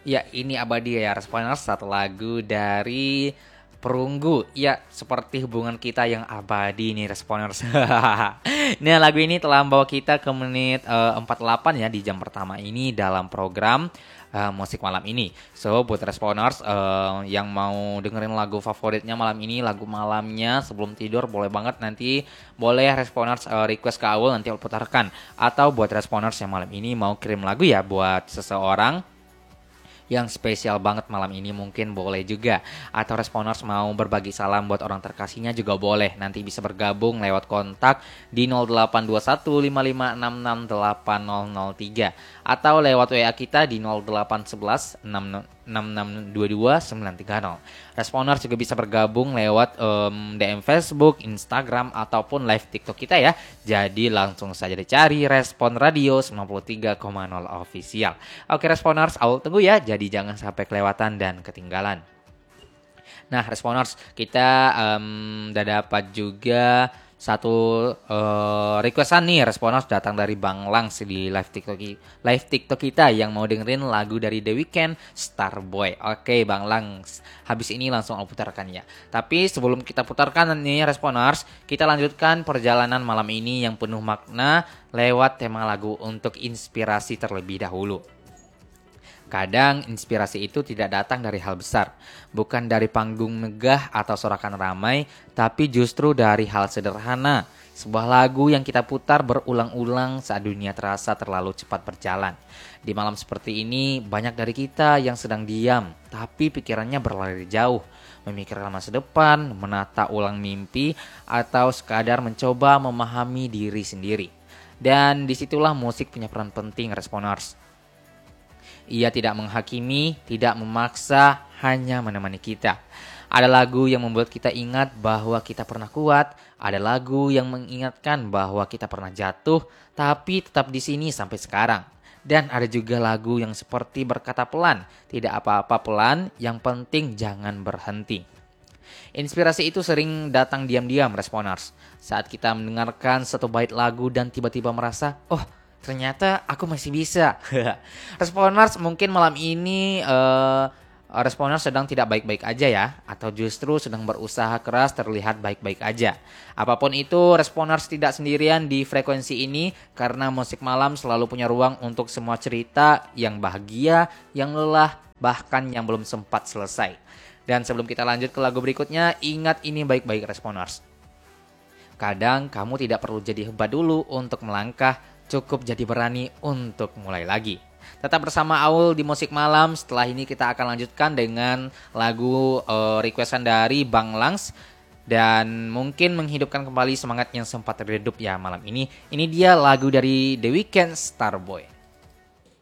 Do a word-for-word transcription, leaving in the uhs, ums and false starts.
Ya, ini Abadi ya Responers, satu lagu dari Perunggu. Ya, seperti hubungan kita yang abadi nih Responers. Nah, lagu ini telah membawa kita ke menit eh, empat puluh delapan ya di jam pertama ini dalam program eh, musik malam ini. So, buat Responers eh, yang mau dengerin lagu favoritnya malam ini, lagu malamnya sebelum tidur, boleh banget nanti boleh Responers eh, request ke Aul, nanti Aul putarkan. Atau buat Responers yang malam ini mau kirim lagu ya buat seseorang yang spesial banget malam ini, mungkin boleh juga. Atau Responers mau berbagi salam buat orang terkasihnya juga boleh. Nanti bisa bergabung lewat kontak di nol delapan dua satu lima lima enam enam delapan nol nol tiga atau lewat W A kita di nol delapan satu satu enam enam enam dua dua sembilan tiga nol. Responers juga bisa bergabung lewat um, D M Facebook, Instagram, ataupun live TikTok kita ya. Jadi langsung saja dicari Respon Radio sembilan puluh tiga koma nol Official. Oke Responers, Aul tunggu ya. Jadi jangan sampai kelewatan dan ketinggalan. Nah Responers, kita um, udah dapat juga satu uh, requestan nih Responers datang dari Bang Langs di live TikTok live TikTok kita yang mau dengerin lagu dari The Weeknd, Starboy. Oke Bang Langs, habis ini langsung aku putarkan ya. Tapi sebelum kita putarkan nih Responers, kita lanjutkan perjalanan malam ini yang penuh makna lewat tema lagu untuk inspirasi terlebih dahulu. Kadang inspirasi itu tidak datang dari hal besar, bukan dari panggung megah atau sorakan ramai, tapi justru dari hal sederhana. Sebuah lagu yang kita putar berulang-ulang saat dunia terasa terlalu cepat berjalan. Di malam seperti ini, banyak dari kita yang sedang diam, tapi pikirannya berlari jauh, memikirkan masa depan, menata ulang mimpi, atau sekadar mencoba memahami diri sendiri. Dan disitulah musik punya peran penting Responers. Ia tidak menghakimi, tidak memaksa, hanya menemani kita. Ada lagu yang membuat kita ingat bahwa kita pernah kuat. Ada lagu yang mengingatkan bahwa kita pernah jatuh, tapi tetap di sini sampai sekarang. Dan ada juga lagu yang seperti berkata pelan, tidak apa-apa pelan, yang penting jangan berhenti. Inspirasi itu sering datang diam-diam Responers. Saat kita mendengarkan satu bait lagu dan tiba-tiba merasa, oh ternyata aku masih bisa. Responers mungkin malam ini uh, Responers sedang tidak baik-baik aja ya, atau justru sedang berusaha keras terlihat baik-baik aja. Apapun itu, Responers tidak sendirian di frekuensi ini, karena musik malam selalu punya ruang untuk semua cerita yang bahagia, yang lelah, bahkan yang belum sempat selesai. Dan sebelum kita lanjut ke lagu berikutnya, ingat ini baik-baik Responers. Kadang kamu tidak perlu jadi hebat dulu untuk melangkah, cukup jadi berani untuk mulai lagi. Tetap bersama Aul di Musik Malam. Setelah ini kita akan lanjutkan dengan lagu uh, requestan dari Bang Langs, dan mungkin menghidupkan kembali semangat yang sempat redup ya malam ini. Ini dia lagu dari The Weeknd, Starboy.